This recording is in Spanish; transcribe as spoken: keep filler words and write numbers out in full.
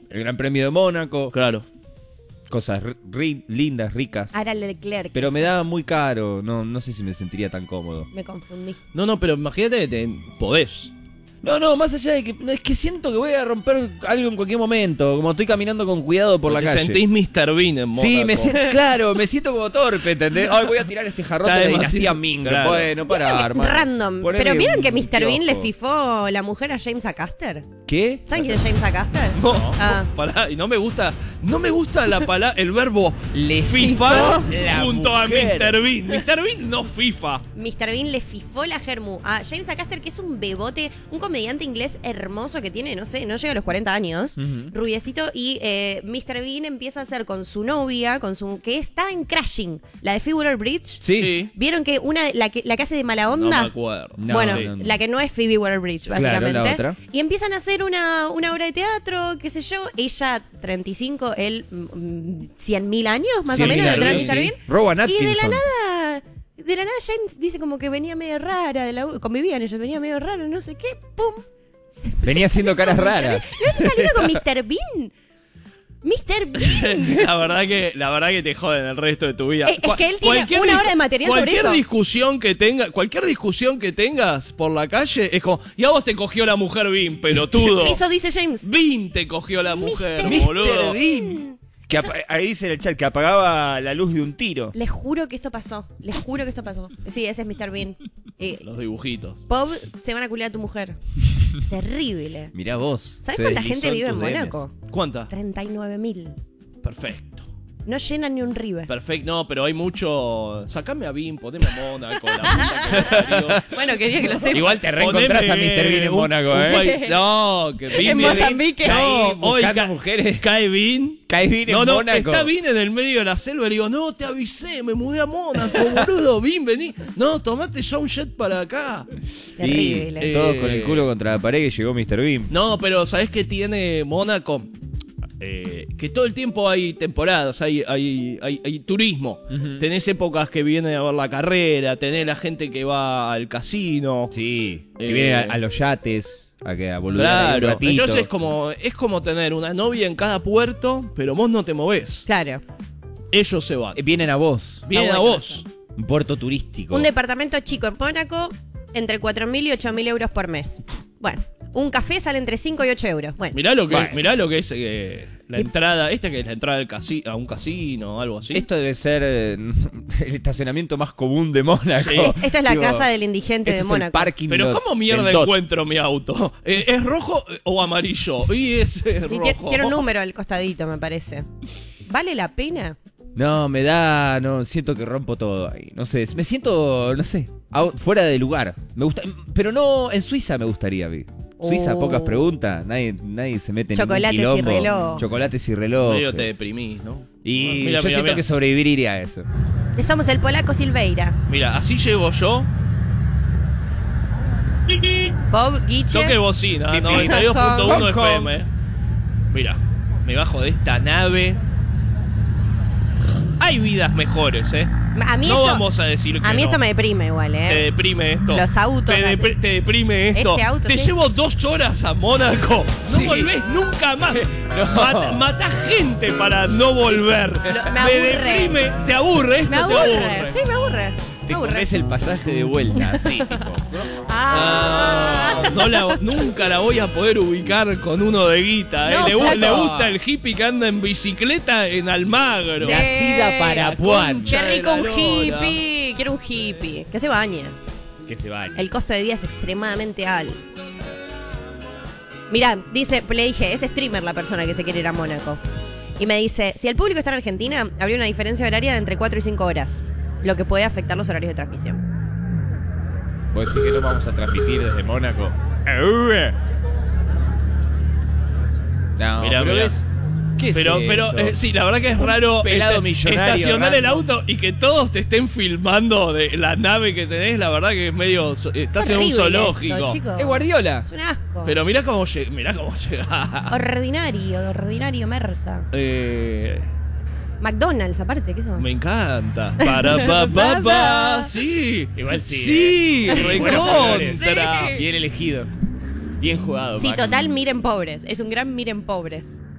el Gran Premio de Mónaco. Claro. Cosas ri lindas, ricas. Ahora el Leclerc. Pero me daba muy caro. No, no sé si me sentiría tan cómodo. Me confundí. No, no, pero imagínate que te podés. No, no, más allá de que... Es que siento que voy a romper algo en cualquier momento. Como estoy caminando con cuidado por la te calle. Te sentís mister Bean en Mónaco. Sí, me siento, claro, me siento como torpe, ¿entendés? Ay, voy a tirar este jarrote Está de demasiado- Dinastía Ming. claro. Bueno, para, hermano. Random. Ponele Pero ¿vieron un que mister Bean le kiosco. fifó la mujer a James Acaster? ¿Qué? ¿Saben quién es James Acaster? No, Ah. pará, y no me gusta, no me gusta la palabra, el verbo Le fifar fifó la junto a mujer. mister Bean. mister Bean no FIFA. mister Bean le fifó la germu a James Acaster, que es un bebote, un comediante inglés hermoso que tiene, no sé, no llega a los cuarenta años, Ujú. rubiecito, y eh, mister Bean empieza a hacer con su novia, con su que está en Crashing, la de Figural Bridge. Sí. ¿Vieron que una la que la que hace de mala No onda? me acuerdo. No, bueno, no, no. la que no es Phoebe Waller-Bridge, Claro, básicamente. la otra. Y empiezan a hacer una, una obra de teatro, qué sé yo. Ella, treinta y cinco, él, cien mil años, más o cien menos, mil de años, mister sí. Bean. Rowan Y de la Atkinson. nada, de la nada James dice como que venía medio rara, de la, convivían ellos, venía medio rara, no sé qué, pum. Se- Venía haciendo caras raras. ¿No está saliendo con mister Bean? mister Bean. La verdad que la verdad que te joden el resto de tu vida. Es- es que él tiene Cualquier una dis- hora de material sobre cualquier eso. discusión que tenga, cualquier discusión que tengas por la calle es como, y a vos te cogió la mujer Bean, pelotudo. Eso dice James. Bean te cogió la mujer, mister boludo. Bean. Que apa- ahí dice en el chat que apagaba la luz de un tiro. Les juro que esto pasó. Les juro que esto pasó. Sí, ese es mister Bean. Eh, Los dibujitos. Bob, se van a culiar a tu mujer. Terrible. Mirá vos. ¿Sabes se cuánta deslizó gente vive en tus D Ms. Mónaco? ¿Cuánta? treinta y nueve mil. Perfecto. No llenan ni un River. Perfecto, no, pero hay mucho. Sacame a Bean, poneme a Mónaco, la puta que me parió. Bueno, quería que lo sepas. Igual te reencontrás a Poneme mister Bean en un- Mónaco, un ¿eh? país- No, que Bean En viene- Mozambique. No, Ahí, hoy buscando ca- mujeres. cae Bean. Cae Bean en No, no, Mónaco. está Bean en el medio de la selva y le digo, no, te avisé, me mudé a Mónaco, boludo, Bean, vení. No, tomate ya un jet para acá. Terrible. Y todos Eh, con el culo contra la pared y llegó mister Bean. No, pero ¿sabés qué tiene Mónaco? Eh, que todo el tiempo hay temporadas, hay, hay, hay, hay turismo. Ujú. Tenés épocas que vienen a ver la carrera, tenés la gente que va al casino. Sí. Que Eh, viene a, a los yates. A que a boludear ahí un Claro, ratito. entonces es como, es como tener una novia en cada puerto, pero vos no te movés. Claro. Ellos se van. Eh, Vienen a vos. Vienen Está a bueno vos. Un puerto turístico. Un departamento chico en Mónaco, entre cuatro mil y ocho mil euros por mes. Bueno, un café sale entre cinco y ocho euros. Bueno, Mirá lo que, Bueno. mirá lo que es eh, la entrada, esta que es la entrada al casi- a un casino o algo así. Esto debe ser eh, el estacionamiento más común de Mónaco. Sí. esto es la Digo, casa del indigente este de es el Mónaco. parking Pero lot ¿cómo mierda del dot. encuentro mi auto? Eh, ¿Es rojo o amarillo? Y es eh, Y rojo. tie- tiene un número al costadito, me parece. ¿Vale la pena? No, me da. No, siento que rompo todo ahí. No sé, me siento, no sé, au- fuera de lugar. Me gusta. Pero no, en Suiza me gustaría vivir. Suiza, Oh. pocas preguntas, nadie, nadie se mete en Chocolates y ningún quilombo. reloj. Chocolates y reloj. Medio te deprimís, ¿no? Y Mira, yo mira, siento mira. que sobreviviría a eso. Somos el polaco Silveira. Mira, así llego yo. Bob, Guiche. Toque bocina, Pim, pim. noventa y dos punto uno Hong Kong. F M. Mira, me bajo de esta nave. Hay vidas mejores, ¿eh? A mí no esto, vamos a decir que a mí no. esto me deprime igual, Te ¿eh? deprime esto. Los autos Te, así. depre- te deprime esto. Este auto, te sí. llevo dos horas a Mónaco. Sí. No volvés nunca más. No. Mata, matás gente para no volver. Lo- me aburre. deprime. Te aburre esto, Me te aburre. aburre. Sí, me aburre. Te Me aburre. comes el pasaje de vuelta, así, tipo. Ah. Ah, no la, nunca la voy a poder ubicar con uno de guita. ¿eh? No, le, gu- flaco. le gusta el hippie que anda en bicicleta en Almagro. Sí. Nacida para Puan. Qué rico un de la lora. hippie. Quiero un hippie. Que se bañe. Que se vaya. El costo de vida es extremadamente alto. Mirá, dice, le dije, es streamer la persona que se quiere ir a Mónaco. Y me dice, si el público está en Argentina, habría una diferencia horaria de entre cuatro y cinco horas, lo que puede afectar los horarios de transmisión. ¿Vos decís que no vamos a transmitir desde Mónaco? No, Mirá, pero mirá. ves, ¿qué es Pero, pero eso? eh, sí, la verdad que es raro pelado esta- millonario, estacionar el random. auto y que todos te estén filmando de la nave que tenés. La verdad que es medio. so- Estás en un horrible zoológico. esto, chicos. Es Guardiola. Es un asco. Pero mirá cómo, lleg- mirá cómo llegás. Ordinario, ordinario Mersa. Eh, McDonald's, aparte, ¿qué eso? me encanta. Para pa pa pa. Sí. Igual sí, Sí, eh. Buenos colores. recontra. Sí. Bien elegido. Bien jugado. Sí, Mac. total, miren pobres. Es un gran miren pobres.